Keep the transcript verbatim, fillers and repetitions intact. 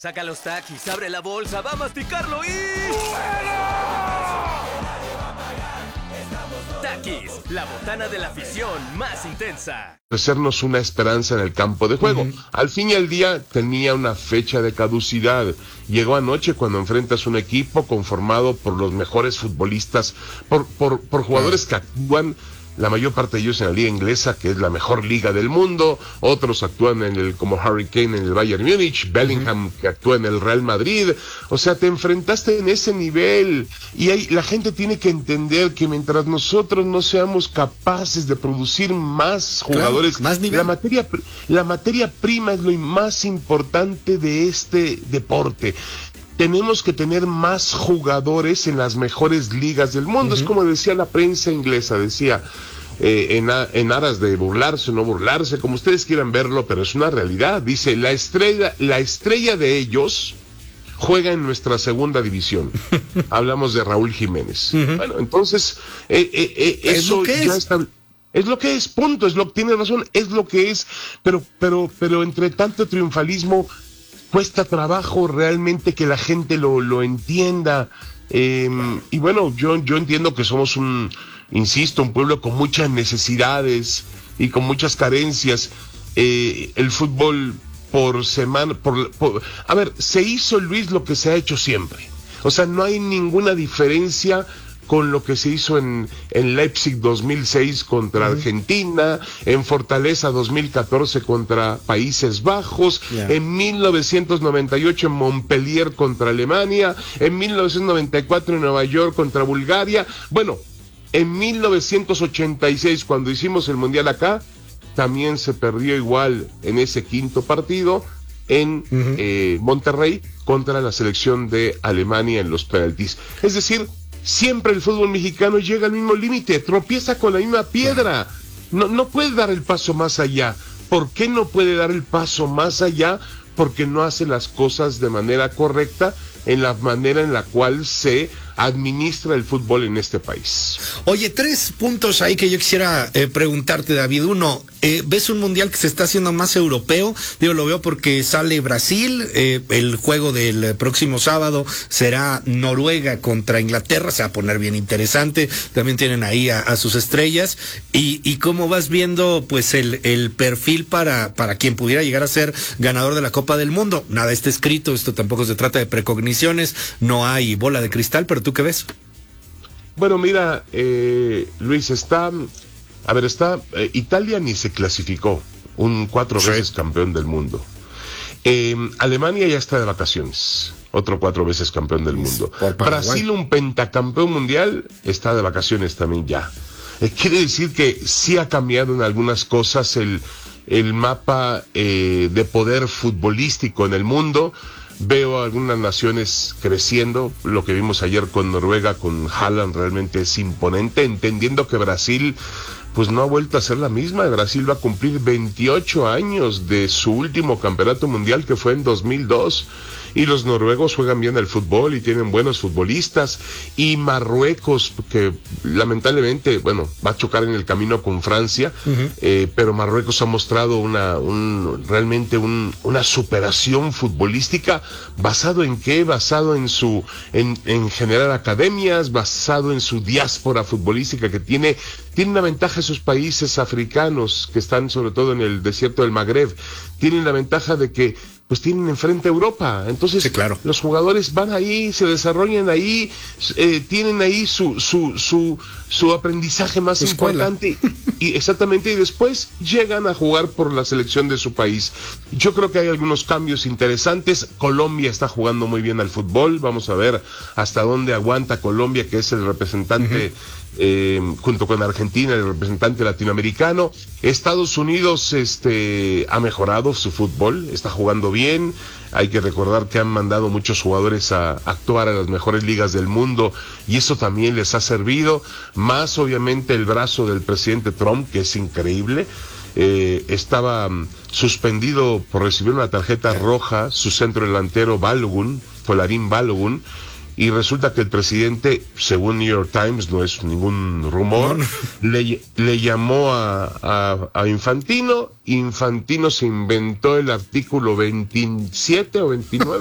Saca los taquis, abre la bolsa, va a masticarlo y... Takis, la botana de la afición más intensa. Ofrecernos una esperanza en el campo de juego. Uh-huh. Al fin y al día tenía una fecha de caducidad. Llegó anoche cuando enfrentas un equipo conformado por los mejores futbolistas, por, por, por jugadores uh-huh. que actúan, la mayor parte de ellos en la liga inglesa, que es la mejor liga del mundo. Otros actúan en el, como Harry Kane en el Bayern Múnich, Bellingham uh-huh. que actúa en el Real Madrid. O sea, te enfrentaste en ese nivel. Y hay, la gente tiene que entender que mientras nosotros no seamos capaces de producir más jugadores, claro, más nivel. La materia, la materia prima es lo más importante de este deporte. Tenemos que tener más jugadores en las mejores ligas del mundo. Uh-huh. Es como decía la prensa inglesa, decía, eh, en, a, en aras de burlarse o no burlarse, como ustedes quieran verlo, pero es una realidad. Dice, la estrella, la estrella de ellos juega en nuestra segunda división. Hablamos de Raúl Jiménez. Uh-huh. Bueno, entonces, eh, eh, eh, eso ya es? está... Es lo que es, punto, es lo que tiene razón, es lo que es, pero, pero, pero entre tanto triunfalismo, cuesta trabajo realmente que la gente lo, lo entienda. Eh, y bueno, yo, yo entiendo que somos un, insisto, un pueblo con muchas necesidades y con muchas carencias. Eh, el fútbol por semana, por, por, a ver, se hizo, Luis, lo que se ha hecho siempre. O sea, no hay ninguna diferencia con lo que se hizo en, en Leipzig dos mil seis contra uh-huh. Argentina, en Fortaleza dos mil catorce contra Países Bajos, yeah. en mil novecientos noventa y ocho en Montpellier contra Alemania, en mil novecientos noventa y cuatro en Nueva York contra Bulgaria. Bueno, en mil novecientos ochenta y seis, cuando hicimos el Mundial acá, también se perdió igual en ese quinto partido en uh-huh. eh, Monterrey contra la selección de Alemania en los penaltis. Es decir, siempre el fútbol mexicano llega al mismo límite, tropieza con la misma piedra. No, no puede dar el paso más allá. ¿Por qué no puede dar el paso más allá? Porque no hace las cosas de manera correcta, en la manera en la cual se administra el fútbol en este país. Oye, tres puntos ahí que yo quisiera eh, preguntarte, David. Uno, eh, ¿ves un mundial que se está haciendo más europeo? Digo, lo veo porque sale Brasil, eh, el juego del próximo sábado será Noruega contra Inglaterra, se va a poner bien interesante, también tienen ahí a, a sus estrellas, y, y cómo vas viendo pues el, el perfil para, para quien pudiera llegar a ser ganador de la Copa del Mundo. Nada está escrito, esto tampoco se trata de precogniciones, no hay bola de cristal, pero ¿tú qué ves? Bueno, mira, eh, Luis, está, a ver, está, eh, Italia ni se clasificó, un cuatro sí. veces campeón del mundo. Eh, Alemania ya está de vacaciones, otro cuatro veces campeón del mundo. Brasil, un pentacampeón mundial, está de vacaciones también ya. Eh, quiere decir que sí ha cambiado en algunas cosas el, el mapa eh, de poder futbolístico en el mundo. Veo algunas naciones creciendo, lo que vimos ayer con Noruega, con Haaland, realmente es imponente, entendiendo que Brasil pues no ha vuelto a ser la misma. Brasil va a cumplir veintiocho años de su último campeonato mundial, que fue en dos mil dos, y los noruegos juegan bien el fútbol y tienen buenos futbolistas, y Marruecos, que lamentablemente, bueno, va a chocar en el camino con Francia, uh-huh. eh, pero Marruecos ha mostrado una, un, realmente un, una superación futbolística, basado en qué, basado en su, en, en generar academias, basado en su diáspora futbolística que tiene, tiene una ventaja esos países africanos que están sobre todo en el desierto del Magreb, tienen la ventaja de que pues tienen enfrente a Europa. Entonces, sí, claro. Los jugadores van ahí, se desarrollan ahí, eh, tienen ahí su su su su aprendizaje más Escuela. importante, y exactamente, y después llegan a jugar por la selección de su país. Yo creo que hay algunos cambios interesantes. Colombia está jugando muy bien al fútbol, vamos a ver hasta dónde aguanta Colombia, que es el representante uh-huh. Eh, junto con Argentina, el representante latinoamericano. Estados Unidos este ha mejorado su fútbol, está jugando bien. Hay que recordar que han mandado muchos jugadores a actuar a las mejores ligas del mundo, y eso también les ha servido, más obviamente el brazo del presidente Trump, que es increíble. Eh, estaba um, suspendido por recibir una tarjeta roja su centro delantero Balogun, Folarin Balogun, y resulta que el presidente, según New York Times, no es ningún rumor, no, no. Le, le llamó a, a, a Infantino. Infantino se inventó el artículo veintisiete o veintinueve